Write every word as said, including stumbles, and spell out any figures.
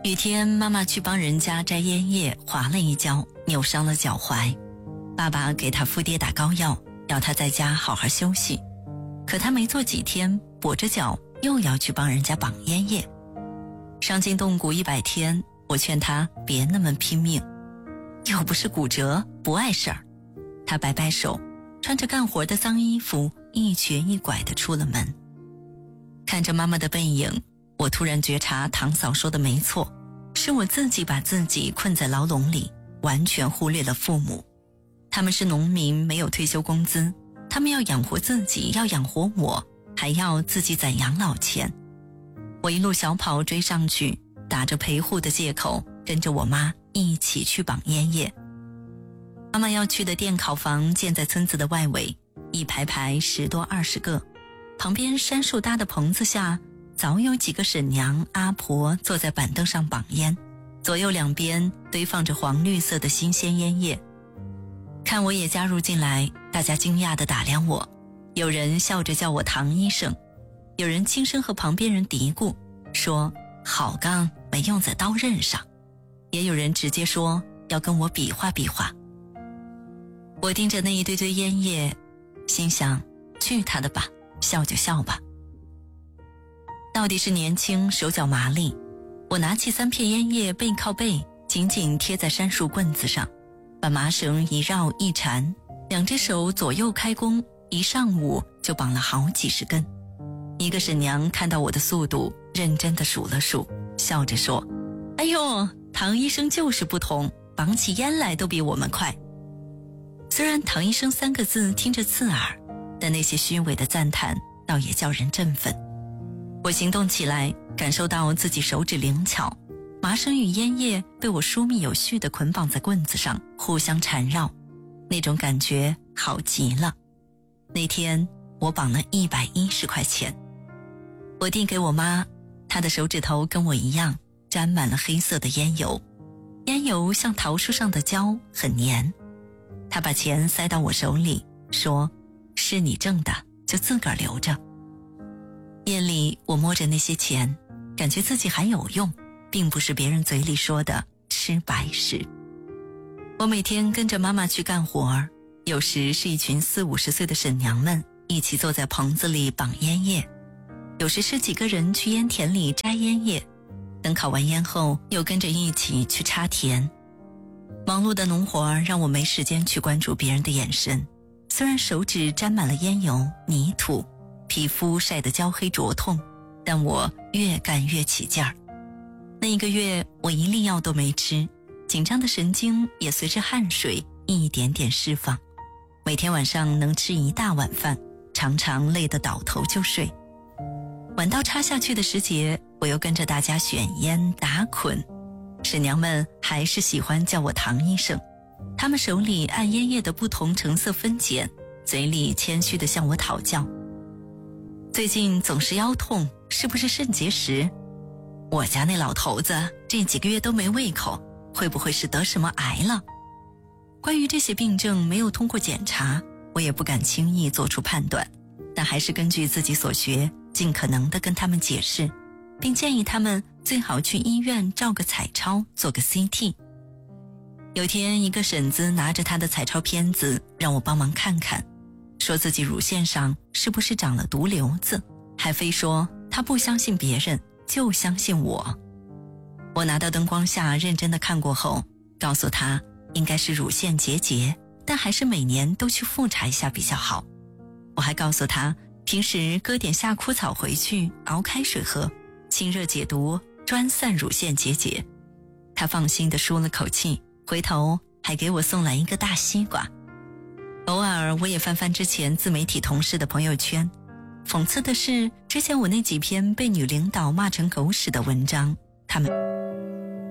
雨天，妈妈去帮人家摘烟叶，滑了一跤，扭伤了脚踝。爸爸给她敷跌打膏药，要她在家好好休息。可她没做几天，跛着脚又要去帮人家绑烟叶。伤筋动骨一百天，我劝她别那么拼命，又不是骨折，不碍事儿。她摆摆手，穿着干活的脏衣服，一瘸一拐地出了门。看着妈妈的背影，我突然觉察堂嫂说的没错，是我自己把自己困在牢笼里，完全忽略了父母。他们是农民，没有退休工资，他们要养活自己，要养活我，还要自己攒养老钱。我一路小跑追上去，打着陪护的借口，跟着我妈一起去绑烟叶。妈妈要去的电烤房建在村子的外围，一排排十多二十个，旁边杉树搭的棚子下，早有几个婶娘阿婆坐在板凳上绑烟，左右两边堆放着黄绿色的新鲜烟叶。看我也加入进来，大家惊讶地打量我，有人笑着叫我唐医生，有人轻声和旁边人嘀咕说好钢没用在刀刃上，也有人直接说要跟我比划比划。我盯着那一堆堆烟叶，心想去他的吧，笑就笑吧。到底是年轻，手脚麻利，我拿起三片烟叶，背靠背紧紧贴在杉树棍子上，把麻绳一绕一缠，两只手左右开弓，一上午就绑了好几十根。一个婶娘看到我的速度，认真地数了数，笑着说，哎呦，唐医生就是不同，绑起烟来都比我们快。虽然唐医生三个字听着刺耳，但那些虚伪的赞叹倒也叫人振奋。我行动起来，感受到自己手指灵巧，麻绳与烟叶被我疏密有序地捆绑在棍子上，互相缠绕，那种感觉好极了。那天我绑了一百一十块钱，我递给我妈，她的手指头跟我一样沾满了黑色的烟油，烟油像桃树上的胶，很黏。她把钱塞到我手里，说是你挣的，就自个儿留着。夜里我摸着那些钱，感觉自己还有用，并不是别人嘴里说的吃白食。我每天跟着妈妈去干活，有时是一群四五十岁的婶娘们一起坐在棚子里绑烟叶，有时是几个人去烟田里摘烟叶，等烤完烟后又跟着一起去插田。忙碌的农活让我没时间去关注别人的眼神，虽然手指沾满了烟油泥土，皮肤晒得焦黑灼痛，但我越干越起劲儿。那一个月我一粒药都没吃，紧张的神经也随着汗水一点点释放，每天晚上能吃一大碗饭，常常累得倒头就睡。晚到插下去的时节，我又跟着大家选烟打捆，婶娘们还是喜欢叫我唐医生，她们手里按烟叶的不同成色分拣，嘴里谦虚地向我讨教。最近总是腰痛，是不是肾结石？我家那老头子这几个月都没胃口，会不会是得什么癌了？关于这些病症没有通过检查，我也不敢轻易做出判断，但还是根据自己所学，尽可能地跟他们解释，并建议他们最好去医院照个彩超，做个 C T。 有天一个婶子拿着她的彩超片子让我帮忙看看，说自己乳腺上是不是长了毒瘤子，还非说她不相信别人，就相信我。我拿到灯光下认真地看过后，告诉她应该是乳腺结节，但还是每年都去复查一下比较好。我还告诉她平时割点夏枯草回去熬开水喝，清热解毒，专散乳腺结节。她放心地舒了口气，回头还给我送来一个大西瓜。偶尔我也翻翻之前自媒体同事的朋友圈，讽刺的是，之前我那几篇被女领导骂成狗屎的文章，他们